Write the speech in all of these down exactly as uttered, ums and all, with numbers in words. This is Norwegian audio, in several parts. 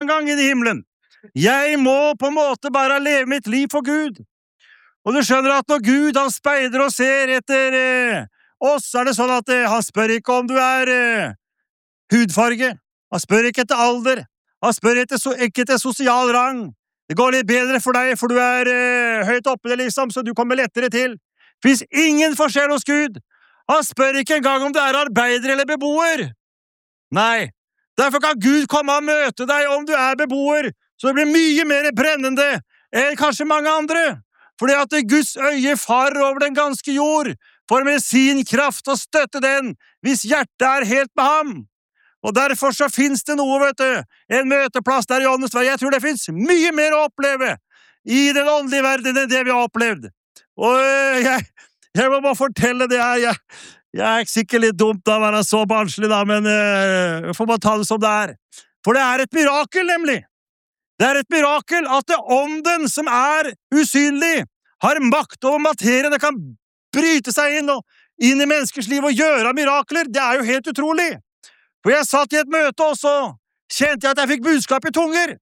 gang inn i himmelen. Jeg må på en måte bare leve mitt liv for Gud. Og du skjønner at når Gud han speider og ser etter eh, oss, er det sånn at eh, han spør ikke om du er eh, hudfarge, han spør ikke etter alder, han spør etter, so ikke etter sosial rang. Det går litt bedre for deg, for du er eh, høyt oppe det liksom, så du kommer lettere til. Det finnes ingen forskjell hos Gud. Han spør ikke engang om du er arbeider eller beboer. Nei, derfor kan Gud komme og møte deg om du er beboer, så det blir mye mer brennende enn kanskje mange andre, fordi at Guds øye farer over den ganske jord, for med sin kraft å støtte den, hvis hjertet er helt med ham. Og derfor så finnes det noe, vet du, en møteplass der i åndens verden. Jeg tror det finnes mye mer å oppleve i den åndelige verden enn det vi har opplevd. Og jeg, jeg må bare fortelle det her, jeg, jeg er sikkert litt dumt da å være så barnslig da, men jeg får bare ta det som det er. For det er et mirakel, nemlig. Det er et mirakel at det ånden som er usynlig, har makt over materien, det kan bryte seg inn, og inn i menneskers liv og gjøre mirakler. Det er jo helt utrolig. For jeg satt i et møte, og så kjente jeg at jeg fikk budskap i tunger.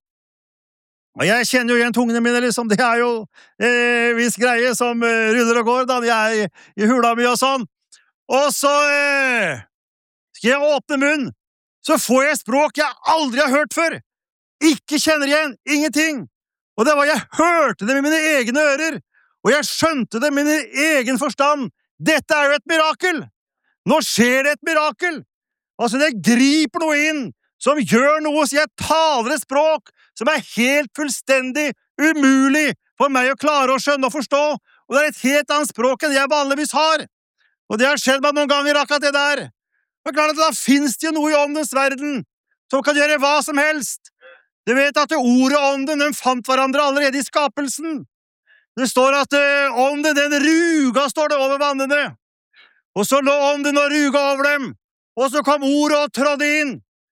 Og jeg kjenner jo igjen tungene mine, liksom. Det er jo eh, viss greie som eh, ruller og går, da jeg er i, i hula mi og sånn. Og så eh, skal jeg åpne munn, så får jeg språk jeg aldri har hørt før. Ikke kjenner igjen, ingenting. Og det var jeg hørte det med mine egne ører, og jeg skjønte det med min egen forstand. Dette er jo et mirakel. Nå skjer det et mirakel. Altså, det griper noe inn, som gjør noe, så jeg taler et språk som er helt fullstendig umulig for meg å klare å skjønne og forstå, og det er et helt annet språk enn jeg vanligvis har. Og det har skjedd meg noen ganger akkurat det der. Og klart at da finnes det jo noe i åndens verden, som kan gjøre hva som helst. Du vet at ordet og ånden, den fant hverandre allerede i skapelsen. Det står at uh, ånden, den ruga, står det over vannene. Og så lå ånden og ruga over dem. Og så kom ordet og trådde inn.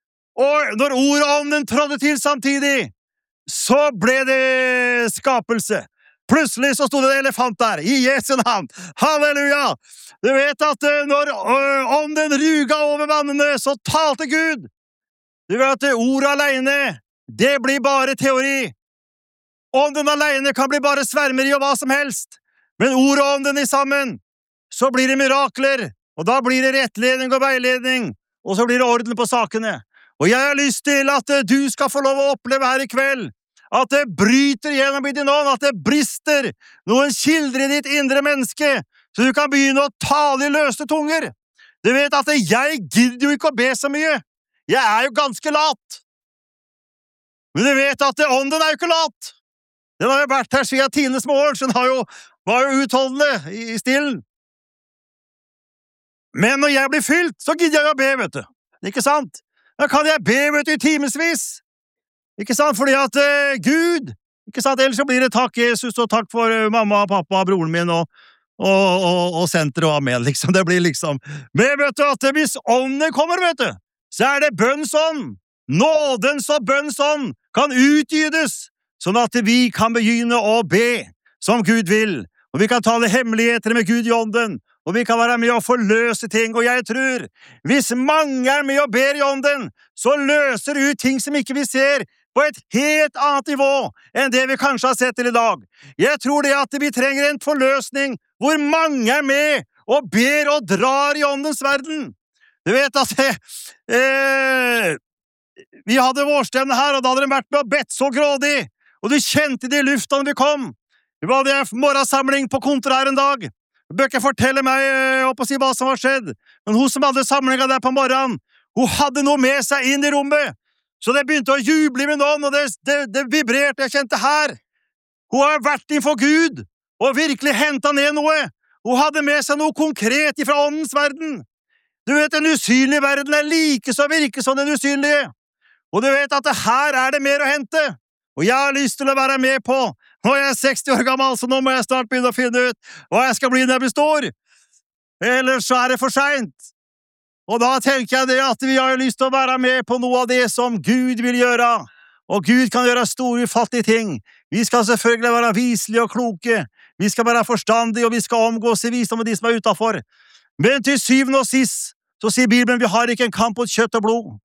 Og når ordet og ånden trådde til samtidig, så ble det skapelse. Plutselig så stod det en elefant der, i Jesu navn. Halleluja! Du vet at uh, når uh, ånden ruga over vannene, så talte Gud. Du vet at ordet alene, det blir bare teori. Ånden alene kan bli bare svermeri og hva som helst. Men ord og ånden i sammen, så blir det mirakler, og da blir det rettledning og veiledning, og så blir det orden på sakene. Og jeg har lyst til at du skal få lov å oppleve her i kveld, at det bryter gjennom i din ånd, at det brister noen kilder i ditt indre menneske, så du kan begynne å tale i løse tunger. Du vet at jeg gidder jo ikke å be så mye. Jeg er jo ganske lat. Men du vet at ånden er jo ikke lat. Den har jo vært her siden tidenes morgen, så den har jo, var jo utholdende i, i stillen. Men når jeg blir fylt, så gidder jeg å be, vet du. Ikke sant? Da kan jeg be, vet du, i timesvis. Ikke sant? Fordi at uh, Gud, ikke sant? Ellers så blir det takk Jesus, og takk for uh, mamma, pappa, broren min, og, og, og, og senter og amen, liksom. Det blir liksom. Men vet du at hvis ånden kommer, vet du, så er det bønns ånd. Nådens og bønns ånd kan utgydes, sånn at vi kan begynne å be som Gud vil, og vi kan tale hemmeligheter med Gud i ånden, og vi kan være med å forløse ting, og jeg tror, hvis mange er med og ber i ånden, så løser ut ting som ikke vi ser på et helt annet nivå enn det vi kanskje har sett til i dag. Jeg tror det at vi trenger en forløsning hvor mange er med og ber og drar i åndens verden. Du vet at eh, vi hadde vårstevne her, og da hadde de vært med og bedt så grådig, og du kjente det i lufta når vi kom. Vi hadde en morgensamling på kontoret her en dag. Du bør ikke fortelle meg øh, å si hva som har skjedd, men hun som hadde samlinga der på morgenen, hun hadde noe med seg inn i rommet, så det begynte å juble i min ånd, og det, det, det vibrerte, jeg kjente her. Hun har vært innenfor Gud, og virkelig hentet ned noe. Hun hadde med seg noe konkret fra åndens verden. Du vet, den usynlige verden er like så virke som den usynlige. Og du vet at her er det mer å hente. Og jeg har lyst til å være med på, nå er jeg seksti år gammel, så nå må jeg snart begynne å finne ut hva jeg skal bli når jeg blir stor. Ellers så er det for sent. Og da tenker jeg det at vi har lyst til å være med på noe av det som Gud vil gjøre. Og Gud kan gjøre store, ufattelige ting. Vi skal selvfølgelig være viselige og kloke. Vi skal være forstandige, og vi skal omgås i visdom med de som er utenfor. Men til syvende og sist, så sier Bibelen, vi har ikke en kamp mot kjøtt og blod.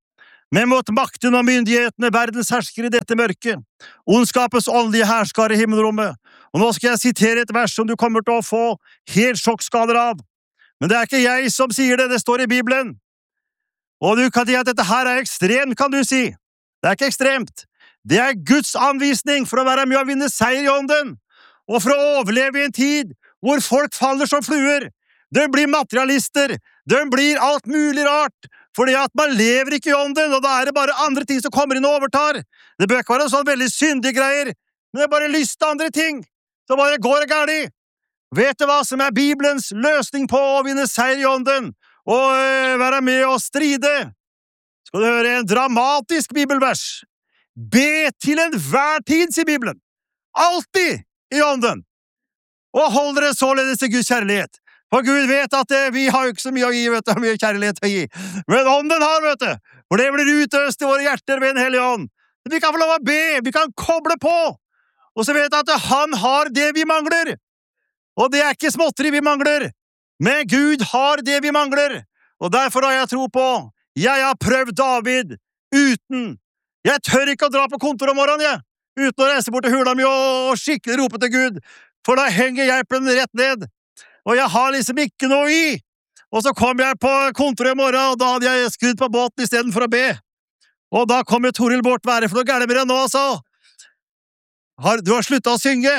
men mot makten og myndighetene, verdens hersker i dette mørket, ondskapens åndelige herskare i himmelrommet. Og nå skal jeg sitere et vers som du kommer til å få helt sjokkskader av. Men det er ikke jeg som sier det, det står i Bibelen. Og du kan si at dette her er ekstremt, kan du si. Det er ikke ekstremt. Det er Guds anvisning for å være med å vinne seier i ånden, og for å overleve i en tid hvor folk faller som fluer. De blir materialister, de blir alt mulig rart, fordi at man lever ikke i ånden, og da er det bare andre ting som kommer inn og overtar. Det bør ikke være sånn veldig syndige greier, men det er bare lyst til andre ting, så bare går det galt. Vet du hva som er Bibelens løsning på å vinne seier i ånden, og øh, være med å stride? Skal du høre en dramatisk bibelvers? Be til enhver tid, sier Bibelen. Alltid i ånden. Og hold dere således til Guds kjærlighet. For Gud vet at det, vi har jo ikke så mye å gi, vet du, mye kjærlighet å gi. Men ånden har, vet du. For det blir utøst i våre hjerter ved en hellig ånd. Vi kan få lov å be, vi kan koble på. Og så vet jeg at han har det vi mangler. Og det er ikke småtteri vi mangler. Men Gud har det vi mangler. Og derfor har jeg tro på. Jeg har prøvd David uten. Jeg tør ikke å dra på kontor om morgenen, jeg. Uten å reise bort til hula mi og skikkelig rope til Gud. For da henger hjelpen rett ned. Og jeg har liksom ikke noe i. Og så kom jeg på kontoret i morgen, og da hadde jeg skrudd på båten i stedet for å be. Og da kom jo Toril bort, være for noe gærent med deg nå, så. Har, du har sluttet å synge.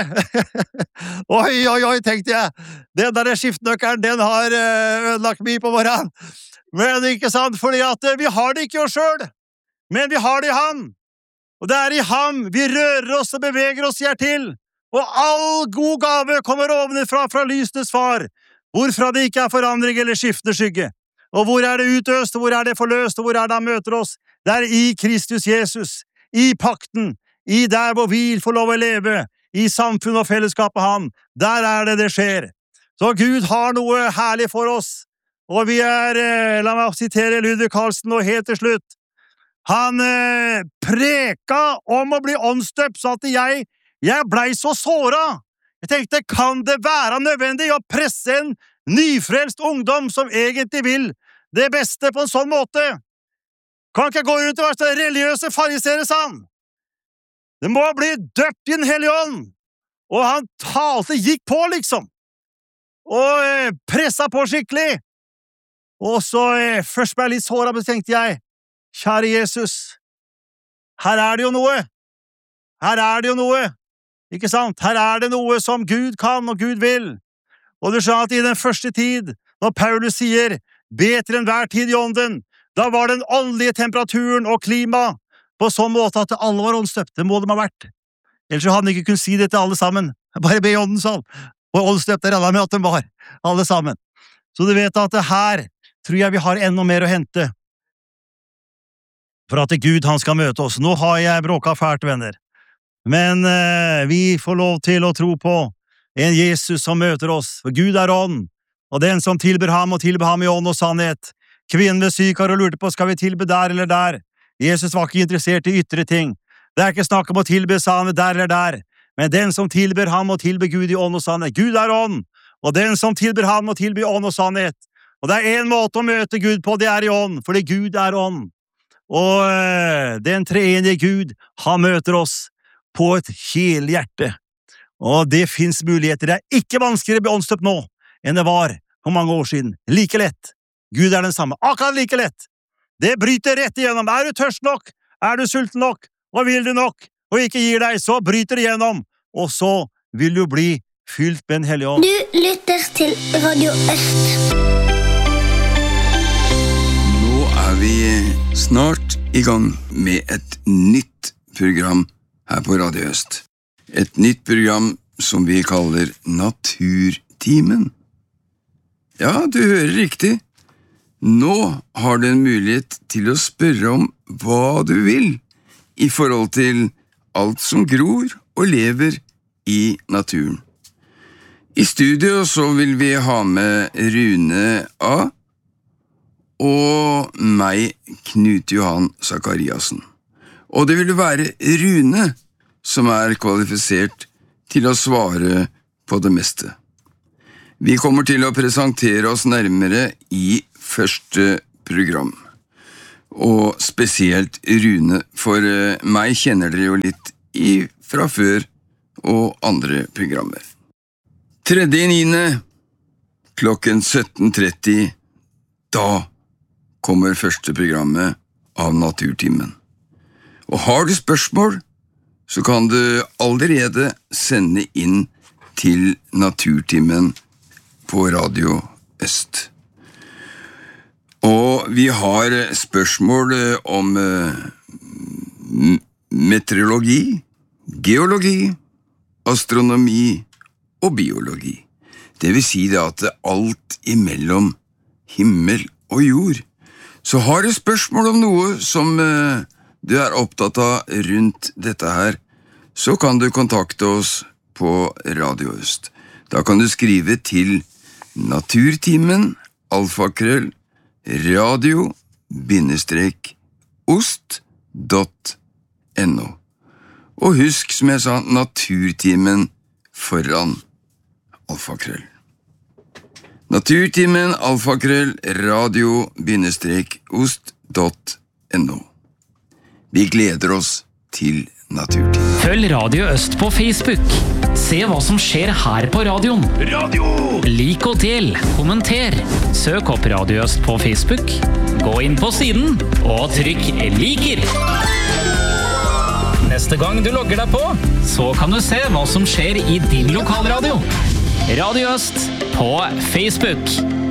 Oi, oi, oi, tenkte jeg. Den der skiftnøkkeren, den har ødelagt mye på morgenen. Men ikke sant, fordi at vi har det ikke i oss selv. Men vi har det i ham. Og det er i ham vi rører oss og beveger oss hjertil. Og all god gave kommer ovenifra fra lysenes far, hvorfra det ikke er forandring eller skiftende skygge. Og hvor er det utøst, og hvor er det forløst, og hvor er det han møter oss? Det er i Kristus Jesus, i pakten, i der hvor vi får lov å leve, i samfunn og fellesskap med han. Der er det det skjer. Så Gud har noe herlig for oss. Og vi er, la meg sitere Ludvig Carlsen nå helt til slutt. Han eh, preka om å bli åndsdøpt, så at jeg Jeg blei så såra. Jeg tenkte, kan det være nødvendig å presse en nyfrelst ungdom som egentlig vil det beste på en sånn måte? Kan ikke gå rundt og være så religiøse fariseere, sa han. Det må bli døpt i den hellige ånd. Og han talte, gikk på liksom. Og eh, pressa på skikkelig. Og så eh, først ble jeg litt såra, men tenkte jeg, kjære Jesus, her er det jo noe. Her er det jo noe. Ikke sant? Her er det noe som Gud kan og Gud vil. Og du skjønner at i den første tid, når Paulus sier, be til enhver tid i ånden, da var den åndelige temperaturen og klima på sånn måte at alle var åndsdøpt. Det må de ha vært. Ellers hadde han ikke kunnet si det til alle sammen. Bare be i ånden, sa han. Og åndsdøpt er alle med at de var. Alle sammen. Så du vet at det her tror jeg vi har enda mer å hente. For at Gud han skal møte oss. Nå har jeg bråka fælt, venner. Men eh, vi får lov til å tro på en Jesus som møter oss, for Gud er ånd, og den som tilber ham, og tilber ham i ånd og sannhet. Kvinnen ved sykar og lurte på, skal vi tilbe der eller der? Jesus var ikke interessert i ytre ting. Det er ikke snakk om å tilbe, sa han, der eller der. Men den som tilber ham, må tilbe Gud i ånd og sannhet. Gud er ånd, og den som tilber ham, må tilbe i ånd og sannhet. Og det er en måte å møte Gud på, det er i ånd, fordi Gud er ånd. Og øh, den treenige Gud, han møter oss på et helhjerte. Og det finnes muligheter. Det er ikke vanskeligere å bli åndsdøpt nå enn det var for mange år siden. Like lett. Gud er den samme. Akkurat like lett. Det bryter rett igjennom. Er du tørst nok? Er du sulten nok? Og vil du nok? Og ikke gir deg, så bryter det igjennom. Og så vil du bli fylt med en hellig ånd. Du lytter til Radio Øst. Nå er vi snart i gang med et nytt program her på Radio Øst. Et nytt program som vi kaller Naturtimen. Ja, du hører riktig. Nå har du en mulighet til å spørre om hva du vil i forhold til alt som gror og lever i naturen. I studio så vil vi ha med Rune A. og meg, Knut Johan Zakariasen. Og det vil være Rune som er kvalifisert til å svare på det meste. Vi kommer til å presentere oss nærmere i første program. og spesielt Rune, for meg kjenner dere jo litt i fra før og andre programmer. Tredje niende klokken sytten tretti, da kommer første programmet av Naturtimen. Og har du spørsmål, så kan du allerede sende inn til Naturtimen på Radio Øst. Og vi har spørsmål om meteorologi, geologi, astronomi og biologi. Det vil si det at alt imellom himmel og jord. Så har du spørsmål om noe som du er opptatt av rundt dette her, så kan du kontakte oss på Radio Øst. Da kan du skrive til Naturtimen, alfakrøll, radio bindestrek ost dot no. Og husk, som jeg sa, Naturtimen foran alfakrøll. Naturtimen, alfakrøll, radio bindestrek ost dot no. Vi gleder oss til Naturtimen. Følg Radio Øst på Facebook. Se hva som skjer her på radioen. Radio! Lik og del, kommenter. Søk opp Radio Øst på Facebook. Gå inn på siden og trykk liker. Neste gang du logger deg på, så kan du se hva som skjer i din lokalradio. Radio Øst på Facebook.